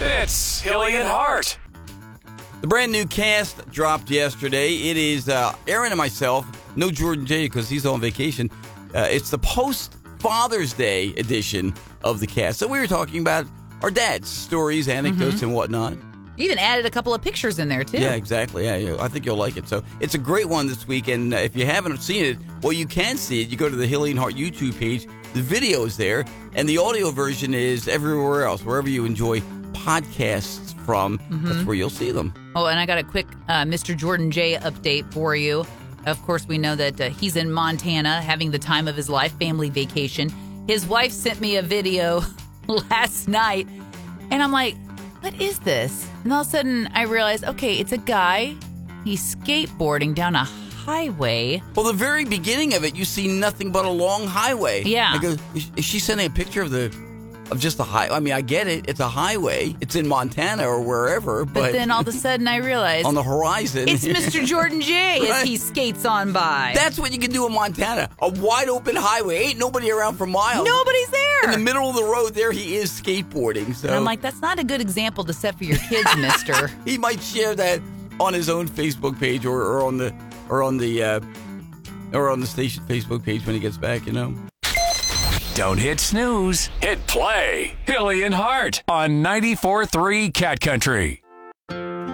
It's Hilly and Hart. The brand new cast dropped yesterday. It is Aaron and myself. No Jordan J because he's on vacation. It's the post-Father's Day edition of the cast. So we were talking about our dad's stories, anecdotes, and whatnot. You even added a couple of pictures in there, too. Yeah, exactly. Yeah, I think you'll like it. So it's a great one this week. And if you haven't seen it, well, you can see it. You go to the Hilly and Hart YouTube page. The video is there. And the audio version is everywhere else, wherever you enjoy podcasts from. That's where you'll see them. Oh, and I got a quick Mr. Jordan J update for you. Of course, we know that he's in Montana having the time of his life, family vacation. His wife sent me a video last night, and I'm like, what is this? And all of a sudden, I realized, okay, it's a guy. He's skateboarding down a highway. Well, the very beginning of it, you see nothing but a long highway. Yeah. I go, is she sending a picture of just the highway? I mean, I get it. It's a highway. It's in Montana or wherever. But then all of a sudden, I realized on the horizon, it's Mr. Jordan J as he skates on by. That's what you can do in Montana. A wide open highway. Ain't nobody around for miles. Nobody's there. In the middle of the road there, he is skateboarding. So and I'm like, that's not a good example to set for your kids, mister. He might share that on his own Facebook page or on the station Facebook page when he gets back, you know. Don't hit snooze. Hit play. Hilly and Hart on 94.3 Cat Country.